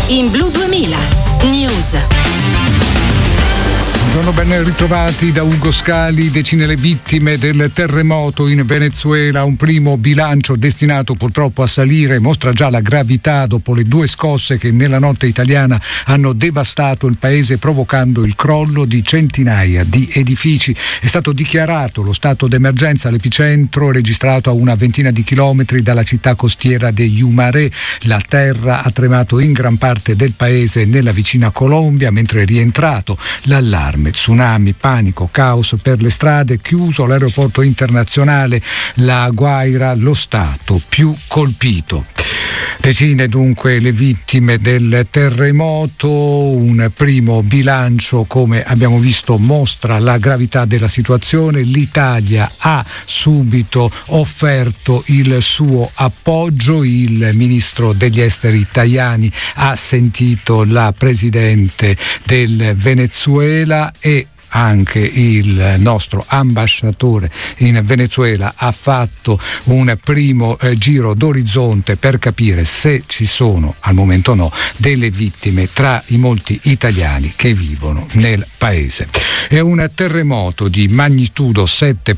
In Blu 2000 News. Buongiorno, ben ritrovati da Ugo Scali. Decine le vittime del terremoto in Venezuela, un primo bilancio destinato purtroppo a salire, mostra già la gravità dopo le due scosse che nella notte italiana hanno devastato il paese, provocando il crollo di centinaia di edifici. È stato dichiarato lo stato d'emergenza all'epicentro, registrato a una ventina di chilometri dalla città costiera de Yumaré. La terra ha tremato in gran parte del paese nella vicina Colombia, mentre è rientrato l'allarme. Tsunami, panico, caos per le strade, chiuso l'aeroporto internazionale La Guaira, lo stato più colpito. Decine dunque le vittime del terremoto, un primo bilancio, come abbiamo visto, mostra la gravità della situazione. L'Italia ha subito offerto il suo appoggio, il ministro degli esteri Tajani ha sentito la presidente del Venezuela e anche il nostro ambasciatore in Venezuela ha fatto un primo giro d'orizzonte per capire se ci sono, al momento no, delle vittime tra i molti italiani che vivono nel paese. È un terremoto di magnitudo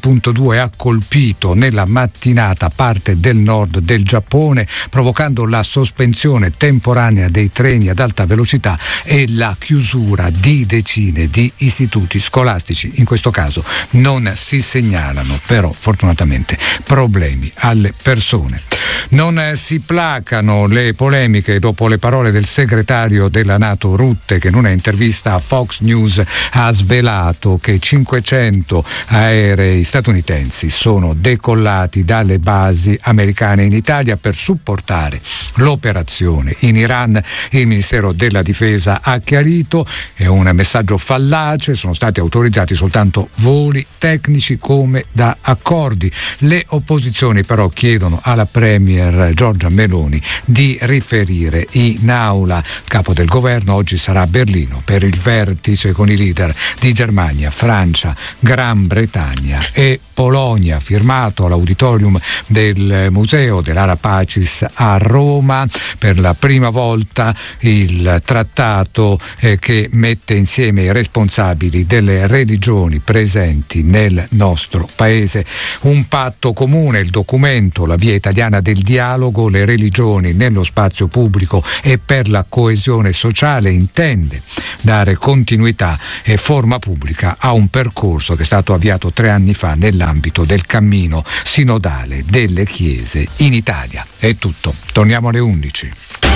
7.2 ha colpito nella mattinata parte del nord del Giappone, provocando la sospensione temporanea dei treni ad alta velocità e la chiusura di decine di istituti scolastici. In questo caso non si segnalano però fortunatamente problemi alle persone. Non si placano le polemiche dopo le parole del segretario della NATO Rutte, che in una intervista a Fox News ha svelato che 500 aerei statunitensi sono decollati dalle basi americane in Italia per supportare l'operazione in Iran. Il Ministero della Difesa ha chiarito: è un messaggio fallace, sono stati autorizzati soltanto voli tecnici come da accordi. Le opposizioni però chiedono alla Premier Giorgia Meloni di riferire in aula. Il capo del governo oggi sarà a Berlino per il vertice con i leader di Germania, Francia, Gran Bretagna e Polonia, firmato all'auditorium del Museo dell'Ara Pacis a Roma per la prima volta il trattato che mette insieme i responsabili delle religioni presenti nel nostro paese. Un patto comune, il documento La via italiana del dialogo, le religioni nello spazio pubblico e per la coesione sociale, intende dare continuità e forma pubblica a un percorso che è stato avviato 3 anni fa nell'ambito del cammino sinodale delle chiese in Italia. È tutto, torniamo alle 11.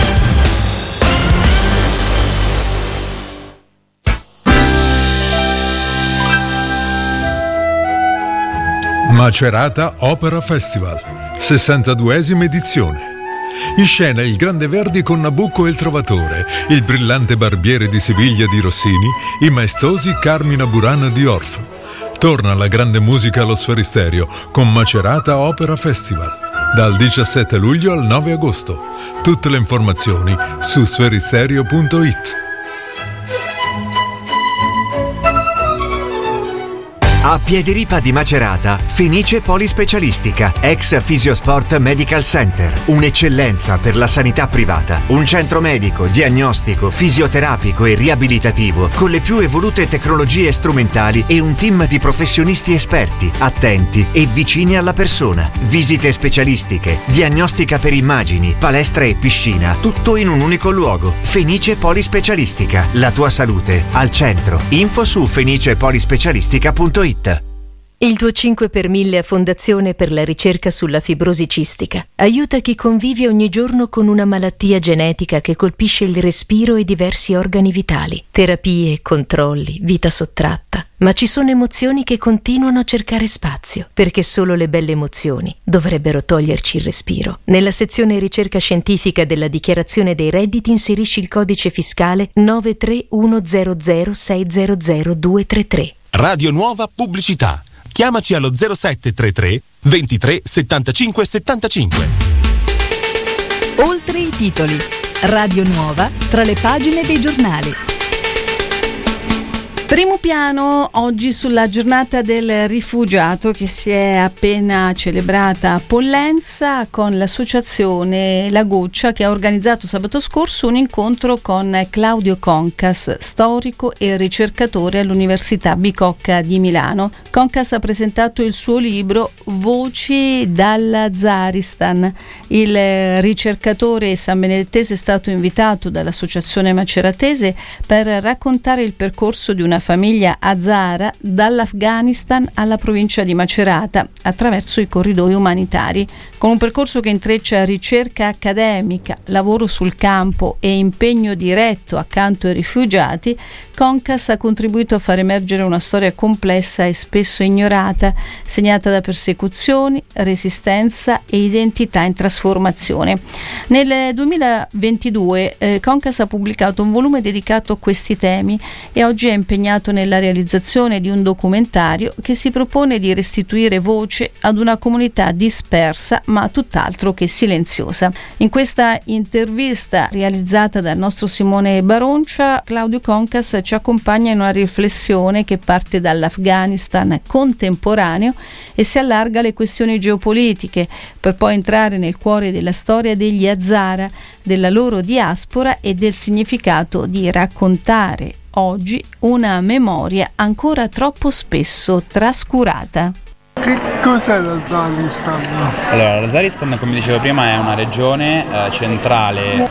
Macerata Opera Festival, 62esima edizione. In scena il Grande Verdi con Nabucco e il Trovatore, il brillante Barbiere di Siviglia di Rossini, i maestosi Carmina Burana di Orff. Torna la grande musica allo Sferisterio con Macerata Opera Festival, dal 17 luglio al 9 agosto. Tutte le informazioni su sferisterio.it. A Piediripa di Macerata, Fenice Polispecialistica, ex Fisiosport Medical Center. Un'eccellenza per la sanità privata. Un centro medico, diagnostico, fisioterapico e riabilitativo con le più evolute tecnologie strumentali e un team di professionisti esperti, attenti e vicini alla persona. Visite specialistiche, diagnostica per immagini, palestra e piscina, tutto in un unico luogo. Fenice Polispecialistica, la tua salute al centro. Info su fenicepolispecialistica.it. Il tuo 5 per 1000 a Fondazione per la ricerca sulla fibrosi cistica aiuta chi convive ogni giorno con una malattia genetica che colpisce il respiro e diversi organi vitali. Terapie, controlli, vita sottratta. Ma ci sono emozioni che continuano a cercare spazio, perché solo le belle emozioni dovrebbero toglierci il respiro. Nella sezione ricerca scientifica della dichiarazione dei redditi inserisci il codice fiscale 93100600233. Radio Nuova Pubblicità. Chiamaci allo 0733 23 75 75. Oltre i titoli. Radio Nuova tra le pagine dei giornali. Primo piano oggi sulla giornata del rifugiato che si è appena celebrata a Pollenza con l'associazione La Goccia, che ha organizzato sabato scorso un incontro con Claudio Concas, storico e ricercatore all'Università Bicocca di Milano. Concas ha presentato il suo libro Voci dall'Azaristan. Il ricercatore sanbenedettese è stato invitato dall'associazione maceratese per raccontare il percorso di una famiglia Hazara dall'Afghanistan alla provincia di Macerata attraverso i corridoi umanitari, con un percorso che intreccia ricerca accademica, lavoro sul campo e impegno diretto accanto ai rifugiati. Concas ha contribuito a far emergere una storia complessa e spesso ignorata, segnata da persecuzioni, resistenza e identità in trasformazione. Nel 2022 Concas ha pubblicato un volume dedicato a questi temi e oggi è impegnato nella realizzazione di un documentario che si propone di restituire voce ad una comunità dispersa ma tutt'altro che silenziosa. In questa intervista realizzata dal nostro Simone Baroncia, Claudio Concas ci accompagna in una riflessione che parte dall'Afghanistan contemporaneo e si allarga alle questioni geopolitiche, per poi entrare nel cuore della storia degli Hazara, della loro diaspora e del significato di raccontare oggi una memoria ancora troppo spesso trascurata. Che cos'è l'Azaristan? Allora, l'Azaristan, come dicevo prima, è una regione centrale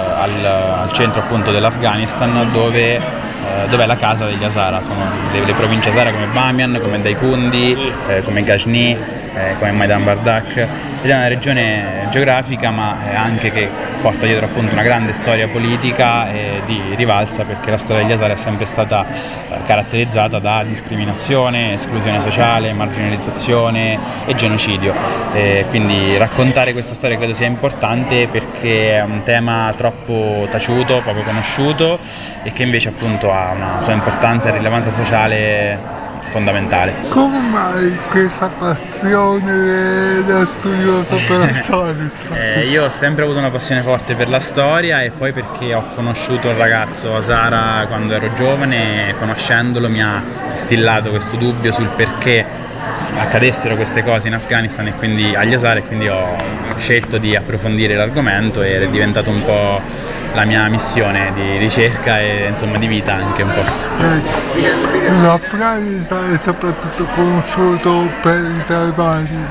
al centro appunto dell'Afghanistan, dove è la casa degli Hazara. Sono le province Hazara come Bamiyan, come Daikundi, come Ghazni, come Maidan Bardak. Ed è una regione geografica ma anche che porta dietro appunto una grande storia politica e di rivalsa, perché la storia degli Hazara è sempre stata caratterizzata da discriminazione, esclusione sociale, marginalizzazione e genocidio. Quindi raccontare questa storia credo sia importante, perché è un tema troppo taciuto, poco conosciuto e che invece appunto ha una sua importanza e rilevanza sociale fondamentale. Come mai questa passione da studioso per la storia? Io ho sempre avuto una passione forte per la storia, e poi perché ho conosciuto un ragazzo Hazara quando ero giovane e conoscendolo mi ha instillato questo dubbio sul perché accadessero queste cose in Afghanistan e quindi agli Hazara, e quindi ho scelto di approfondire l'argomento ed è diventato un po' la mia missione di ricerca e insomma di vita anche un po'. L'Afghanistan è soprattutto conosciuto per i talebani.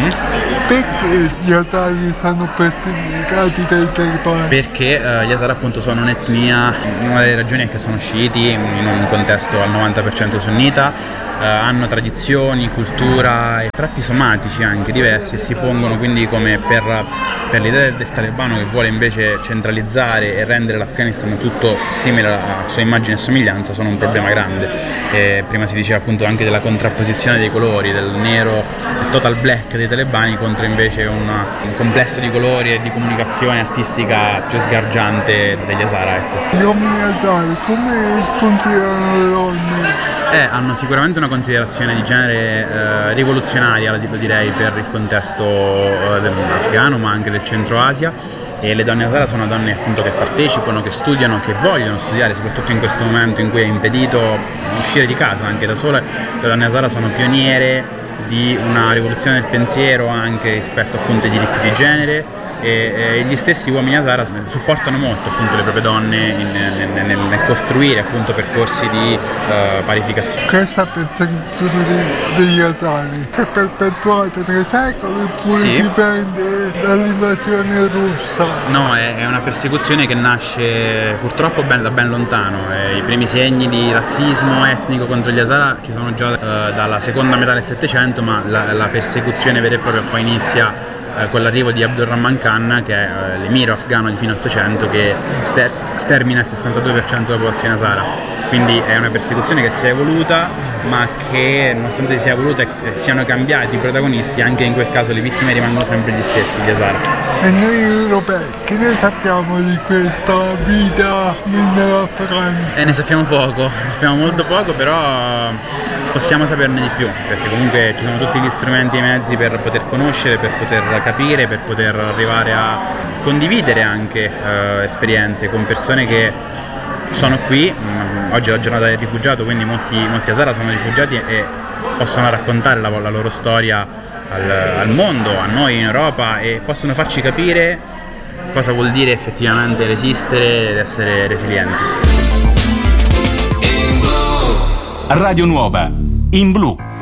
Perché gli Hazara sono perseguitati dai talebani? Perché gli Hazara appunto sono un'etnia, una delle ragioni è che sono sciiti in un contesto al 90% sunnita, hanno tradizioni, cultura e tratti somatici anche diversi, e si pongono quindi come per l'idea del talebano che vuole invece centralizzare e rendere l'Afghanistan tutto simile a sua immagine e somiglianza, sono un problema grande. Prima si diceva appunto anche della contrapposizione dei colori, del nero, il total black dei talebani contro invece un complesso di colori e di comunicazione artistica più sgargiante degli Hazara, ecco. Gli uomini Hazara come considerano le donne? Hanno sicuramente una considerazione di genere rivoluzionaria, lo direi, per il contesto afghano ma anche del centro Asia, e le donne Hazara sono donne appunto che partecipano, che studiano, che vogliono studiare, soprattutto in questo momento in cui è impedito uscire di casa anche da sole. Le donne Hazara sono pioniere di una rivoluzione del pensiero anche rispetto appunto ai diritti di genere, e gli stessi uomini Hazara supportano molto appunto le proprie donne nel costruire appunto percorsi di parificazione. Questa persecuzione degli Hazara si è perpetuata nei secoli oppure sì. Dipende dall'invasione russa? No, è una persecuzione che nasce purtroppo da ben lontano. I primi segni di razzismo etnico contro gli Hazara ci sono già dalla seconda metà del Settecento, ma la persecuzione vera e propria poi inizia con l'arrivo di Abdurrahman Khan, che è l'emiro afghano di fine 800, che stermina il 62% della popolazione Hazara. Quindi è una persecuzione che si è evoluta, ma che nonostante sia evoluta e siano cambiati i protagonisti, anche in quel caso le vittime rimangono sempre gli stessi, gli Hazara. E noi europei, che ne sappiamo di questa vita nell'Afghanistan? Ne sappiamo molto poco, però possiamo saperne di più, perché comunque ci sono tutti gli strumenti e i mezzi per poter conoscere, per poter capire, per poter arrivare a condividere anche esperienze con persone che sono qui, oggi è la giornata del rifugiato, quindi molti Hazara sono rifugiati e possono raccontare la loro storia al mondo, a noi in Europa, e possono farci capire cosa vuol dire effettivamente resistere ed essere resilienti. Radio Nuova, in blu.